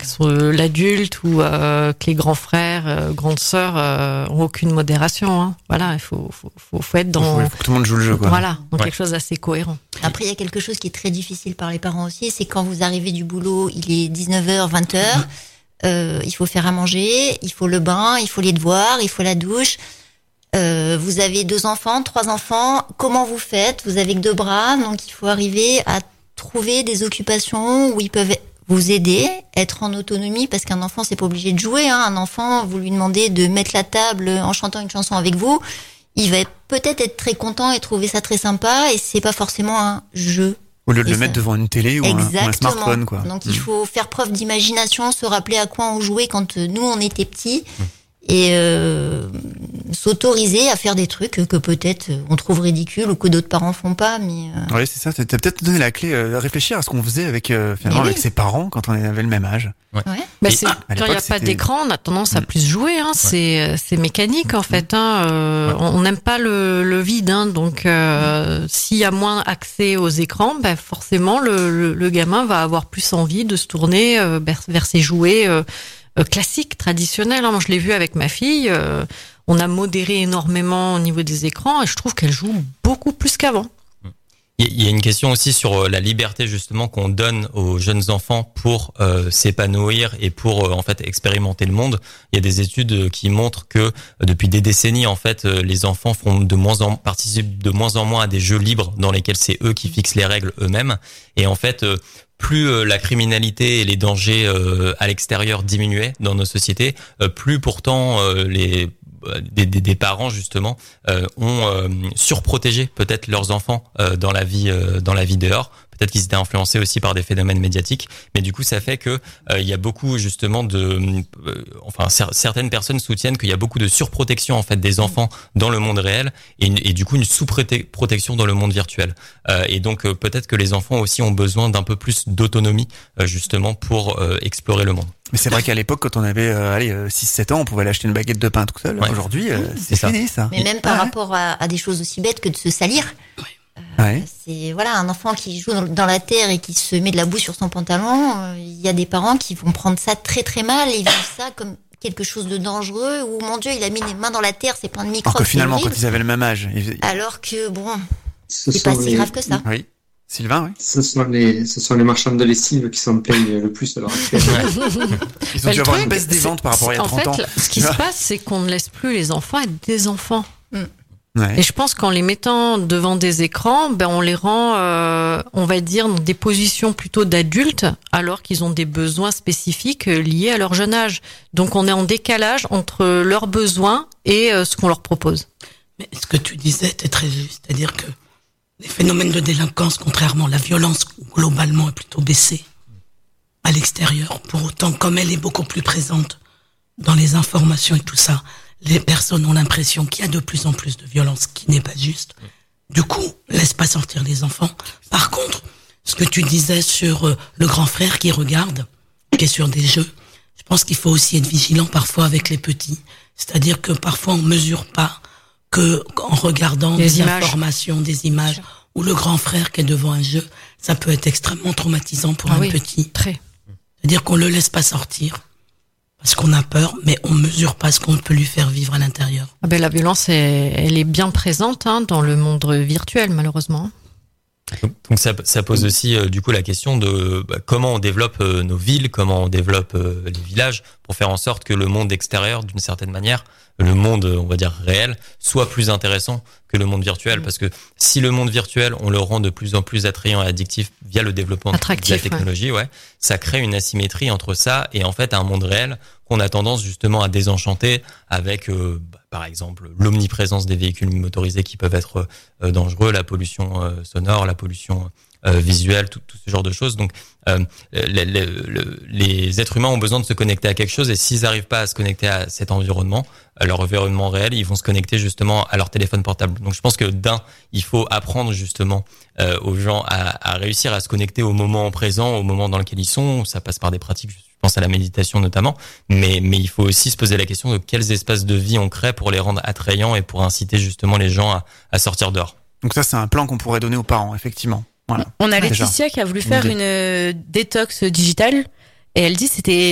que ce soit l'adulte ou que les grands frères, grandes sœurs ont aucune modération. Hein. Voilà, il faut être dans... Il faut que tout le monde joue le jeu, quoi. Voilà, dans quelque chose d'assez cohérent. Après, il y a quelque chose qui est très difficile par les parents aussi, c'est quand vous arrivez du boulot, il est 19h, 20h, il faut faire à manger, il faut le bain, il faut les devoirs, il faut la douche. Vous avez 2 enfants, 3 enfants, comment vous faites? Vous avez que 2 bras, donc il faut arriver à trouver des occupations où ils peuvent vous aider, être en autonomie, parce qu'un enfant, c'est pas obligé de jouer, hein. Un enfant, vous lui demandez de mettre la table en chantant une chanson avec vous, il va peut-être être très content et trouver ça très sympa, et c'est pas forcément un jeu. Au lieu de le mettre devant une télé ou un smartphone, quoi. Donc il faut faire preuve d'imagination, se rappeler à quoi on jouait quand nous on était petits, et s'autoriser à faire des trucs que peut-être on trouve ridicules ou que d'autres parents font pas, mais ouais, c'est ça. T'as peut-être donné la clé à réfléchir à ce qu'on faisait avec avec ses parents quand on avait le même âge. Ouais. Bah quand il n'y a pas d'écran, on a tendance à plus jouer. Hein. Ouais. C'est mécanique en fait. Hein. On n'aime pas le vide, hein. Donc s'il y a moins accès aux écrans, bah forcément le gamin va avoir plus envie de se tourner vers ses jouets classiques, traditionnels. Moi, je l'ai vu avec ma fille. On a modéré énormément au niveau des écrans et je trouve qu'elle joue beaucoup plus qu'avant. Il y a une question aussi sur la liberté justement qu'on donne aux jeunes enfants pour s'épanouir et pour en fait expérimenter le monde. Il y a des études qui montrent que depuis des décennies en fait les enfants participent de moins en moins à des jeux libres dans lesquels c'est eux qui fixent les règles eux-mêmes, et en fait plus la criminalité et les dangers à l'extérieur diminuaient dans nos sociétés, plus pourtant des parents justement ont surprotégé peut-être leurs enfants dans la vie dehors. Peut-être qu'ils étaient influencés aussi par des phénomènes médiatiques, mais du coup ça fait que il y a beaucoup justement certaines personnes soutiennent qu'il y a beaucoup de surprotection en fait des enfants dans le monde réel et du coup une sous-protection dans le monde virtuel. Et donc peut-être que les enfants aussi ont besoin d'un peu plus d'autonomie justement pour explorer le monde. Mais c'est vrai qu'à l'époque, quand on avait 6-7 ans, on pouvait aller acheter une baguette de pain tout seul. Ouais. Aujourd'hui, c'est fini ça. Mais même par rapport à des choses aussi bêtes que de se salir. C'est un enfant qui joue dans la terre et qui se met de la boue sur son pantalon. Il y a des parents qui vont prendre ça très très mal et vivent ça comme quelque chose de dangereux, ou mon Dieu, il a mis les mains dans la terre, c'est plein de microbes. Alors que finalement, quand ils avaient le même âge. Alors que c'est pas si grave que ça. Oui. Sylvain, oui. Ce sont les marchands de lessive qui s'en plaignent le plus à l'heure actuelle. Ils ont dû avoir une baisse des ventes par rapport à il y a 30 ans. En fait, ce qui se passe, c'est qu'on ne laisse plus les enfants être des enfants. Ouais. Et je pense qu'en les mettant devant des écrans, on les rend, on va dire, dans des positions plutôt d'adultes, alors qu'ils ont des besoins spécifiques liés à leur jeune âge. Donc on est en décalage entre leurs besoins et ce qu'on leur propose. Mais ce que tu disais était très juste, c'est-à-dire que les phénomènes de délinquance, contrairement à la violence, globalement, est plutôt baissée à l'extérieur. Pour autant, comme elle est beaucoup plus présente dans les informations et tout ça, les personnes ont l'impression qu'il y a de plus en plus de violence, qui n'est pas juste. Du coup, laisse pas sortir les enfants. Par contre, ce que tu disais sur le grand frère qui regarde, qui est sur des jeux, je pense qu'il faut aussi être vigilant parfois avec les petits. C'est-à-dire que parfois on mesure pas que en regardant des informations, des images, ou le grand frère qui est devant un jeu, ça peut être extrêmement traumatisant pour un petit. Très. C'est-à-dire qu'on le laisse pas sortir parce qu'on a peur, mais on mesure pas ce qu'on peut lui faire vivre à l'intérieur. La violence, elle est bien présente dans le monde virtuel, malheureusement. Donc ça pose aussi du coup la question de comment on développe nos villes, comment on développe les villages pour faire en sorte que le monde extérieur, d'une certaine manière, le monde, on va dire, réel, soit plus intéressant que le monde virtuel. Parce que si le monde virtuel, on le rend de plus en plus attrayant et addictif via le développement de la technologie, ça crée une asymétrie entre ça et en fait un monde réel qu'on a tendance justement à désenchanter avec, par exemple, l'omniprésence des véhicules motorisés qui peuvent être dangereux, la pollution sonore, la pollution visuelle, tout ce genre de choses. Donc, les êtres humains ont besoin de se connecter à quelque chose, et s'ils n'arrivent pas à se connecter à cet environnement, à leur environnement réel, ils vont se connecter justement à leur téléphone portable. Donc, je pense que il faut apprendre justement aux gens à réussir à se connecter au moment présent, au moment dans lequel ils sont. Ça passe par des pratiques, je pense à la méditation notamment, mais il faut aussi se poser la question de quels espaces de vie on crée pour les rendre attrayants et pour inciter justement les gens à sortir dehors. Donc ça, c'est un plan qu'on pourrait donner aux parents, effectivement. Voilà. On a Laetitia qui a voulu faire une détox digitale, et elle dit c'était